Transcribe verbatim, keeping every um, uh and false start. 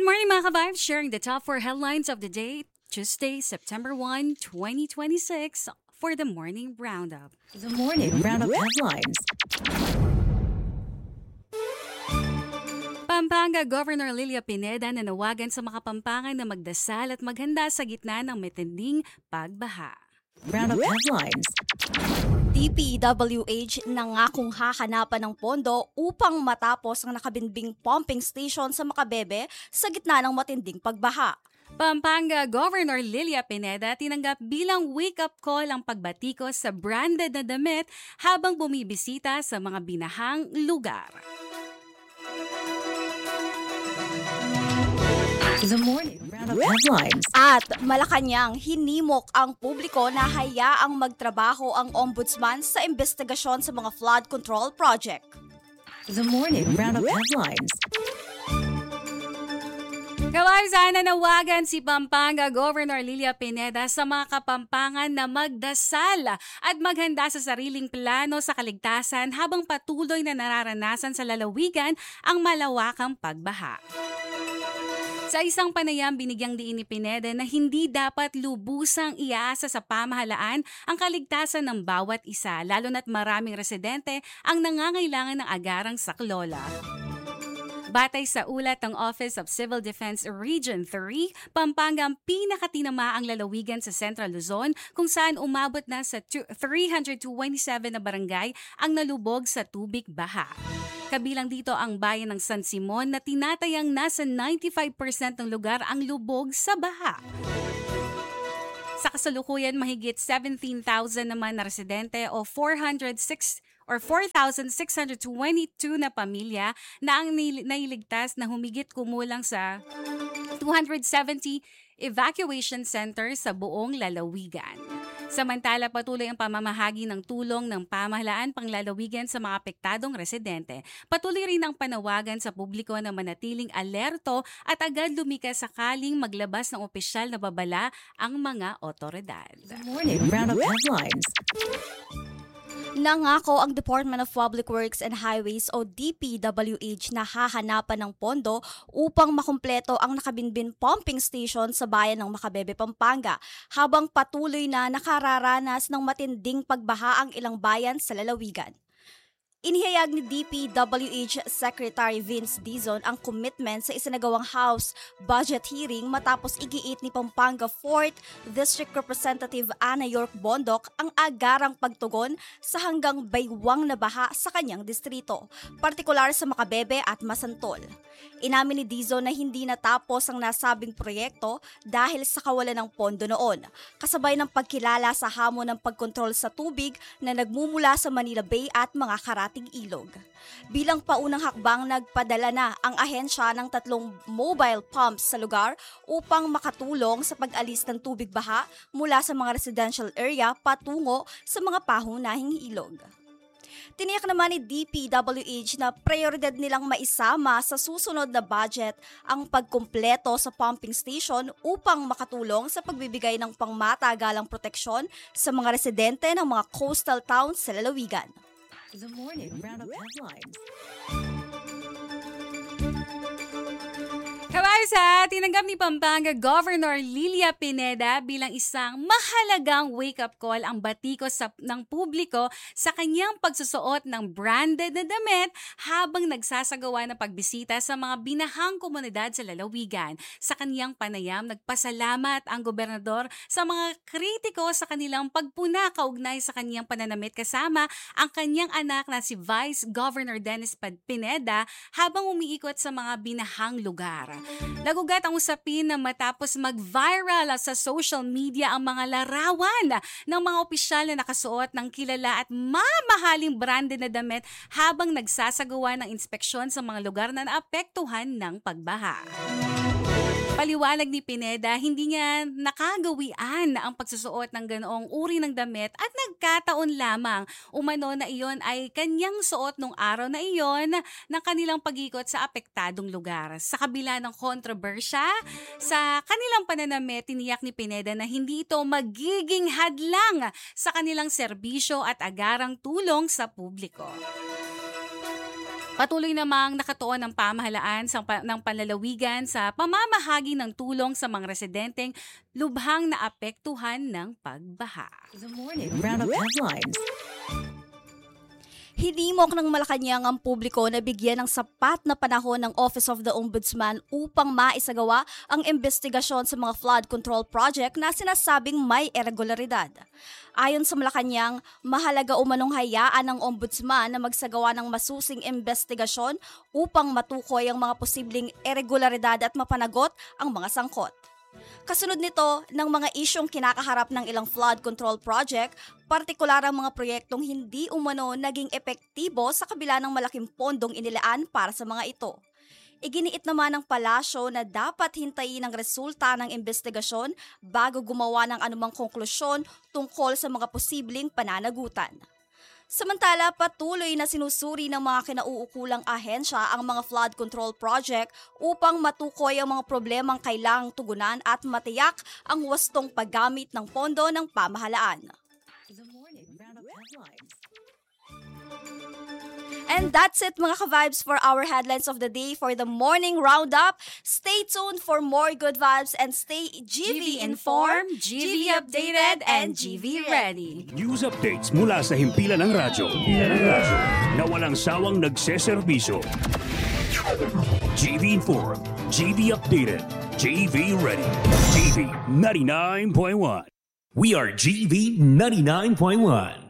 morning mga ka-vibes, sharing the top four headlines of the day, Tuesday, September first, twenty twenty-six, for the Morning Roundup. The Morning Roundup headlines. Pampanga Governor Lilia Pineda nanawagan sa mga Pampangan na magdasal at maghanda sa gitna ng matinding pagbaha. Roundup headlines. D P W H nangakong hahanapan ng pondo upang matapos ang nakabinbing pumping station sa Macabebe sa gitna ng matinding pagbaha. Pampanga Governor Lilia Pineda tinanggap bilang wake-up call ang pagbatikos sa branded na damit habang bumibisita sa mga binahang lugar. The Morning Roundup headlines. At Malacanang, hinimok ang publiko na hayaang magtrabaho ang ombudsman sa investigasyon sa mga flood control project. The Morning Roundup headlines. Kawarsa, nanawagan si Pampanga Governor Lilia Pineda sa mga Kapampangan na magdasal at maghanda sa sariling plano sa kaligtasan habang patuloy na nararanasan sa lalawigan ang malawakang pagbaha. Sa isang panayam, binigyang diin ni Pineda na hindi dapat lubusang iasa sa pamahalaan ang kaligtasan ng bawat isa, lalo na't maraming residente ang nangangailangan ng agarang saklola. Batay sa ulat ng Office of Civil Defense Region three, Pampanga ang pinakatinamaang lalawigan sa Central Luzon kung saan umabot na sa three hundred twenty-seven na barangay ang nalubog sa tubig baha. Kabilang dito ang bayan ng San Simon na tinatayang nasa ninety-five percent ng lugar ang lubog sa baha. Sa kasalukuyan, mahigit seventeen thousand naman na residente o four hundred six or four thousand six hundred twenty-two na pamilya na ang nailigtas na humigit kumulang sa two hundred seventy evacuation centers sa buong lalawigan. Samantala, patuloy ang pamamahagi ng tulong ng pamahalaan panglalawigan sa mga apektadong residente. Patuloy rin ang panawagan sa publiko na manatiling alerto at agad lumikas sakaling maglabas ng opisyal na babala ang mga otoridad. The Morning Roundup headlines. Nangako ang Department of Public Works and Highways o D P W H na hahanapan ng pondo upang makumpleto ang nakabinbin pumping station sa bayan ng Macabebe, Pampanga habang patuloy na nakararanas ng matinding pagbaha ang ilang bayan sa lalawigan. Inihayag ni D P W H Secretary Vince Dizon ang commitment sa isinagawang House budget hearing matapos igiit ni Pampanga fourth District Representative Ana York Bondok ang agarang pagtugon sa hanggang baywang na baha sa kanyang distrito, partikular sa Macabebe at Masantol. Inamin ni Dizon na hindi natapos ang nasabing proyekto dahil sa kawalan ng pondo noon, kasabay ng pagkilala sa hamon ng pagkontrol sa tubig na nagmumula sa Manila Bay at mga karating ilog. Bilang paunang hakbang, nagpadala na ang ahensya ng tatlong mobile pumps sa lugar upang makatulong sa pag-alis ng tubig baha mula sa mga residential area patungo sa mga pangunahing ilog. Tiniyak naman ni D P W H na prioridad nilang maisama sa susunod na budget ang pagkumpleto sa pumping station upang makatulong sa pagbibigay ng pangmatagalang proteksyon sa mga residente ng mga coastal towns sa lalawigan. The Morning Roundup headlines. Kawarsa, tinanggap ni Pampanga Governor Lilia Pineda bilang isang mahalagang wake-up call ang batikos sa, ng publiko sa kanyang pagsusuot ng branded na damit habang nagsasagawa ng pagbisita sa mga binahang komunidad sa lalawigan. Sa kanyang panayam, nagpasalamat ang gobernador sa mga kritiko sa kanilang pagpuna kaugnay sa kanyang pananamit kasama ang kanyang anak na si Vice Governor Dennis Pineda habang umiikot sa mga binahang lugar. Nagugat ang usapin na matapos mag-viral sa social media ang mga larawan ng mga opisyal na nakasuot ng kilala at mamahaling branded na damit habang nagsasagawa ng inspeksyon sa mga lugar na naapektuhan ng pagbaha. Paliwanag ni Pineda, hindi niya nakagawian ang pagsusuot ng ganoong uri ng damit at nagkataon lamang umano na iyon ay kanyang suot nung araw na iyon ng kanilang pag-ikot sa apektadong lugar. Sa kabila ng kontrobersya, sa kanilang pananamit, tiniyak ni Pineda na hindi ito magiging hadlang sa kanilang serbisyo at agarang tulong sa publiko. Patuloy namang nakatuon ang pamahalaan sa, pa, ng panlalawigan sa pamamahagi ng tulong sa mga residenteng lubhang naapektuhan ng pagbaha. The morning roundup headlines. Hinimok ng Malacanang ang publiko na bigyan ng sapat na panahon ng Office of the Ombudsman upang maisagawa ang investigasyon sa mga flood control project na sinasabing may irregularidad. Ayon sa Malacanang, mahalaga umanong hayaan ng Ombudsman na magsagawa ng masusing investigasyon upang matukoy ang mga posibleng irregularidad at mapanagot ang mga sangkot. Kasunod nito ng mga isyong kinakaharap ng ilang flood control project, partikular ang mga proyektong hindi umano naging epektibo sa kabila ng malaking pondong inilaan para sa mga ito. Iginiit naman ng palasyo na dapat hintayin ang resulta ng investigasyon bago gumawa ng anumang konklusyon tungkol sa mga posibleng pananagutan. Samantala, patuloy na sinusuri ng mga kinauukulang ahensya ang mga flood control project upang matukoy ang mga problemang kailangang tugunan at matiyak ang wastong paggamit ng pondo ng pamahalaan. The morning roundup headlines. And that's it mga ka-vibes for our headlines of the day for the morning roundup. Stay tuned for more good vibes and stay G V informed, G V updated, and G V ready. News updates mula sa himpilan ng radyo na walang sawang nagseserbisyo. G V informed, G V updated, G V ready. G V ninety-nine point one. We are G V ninety-nine point one.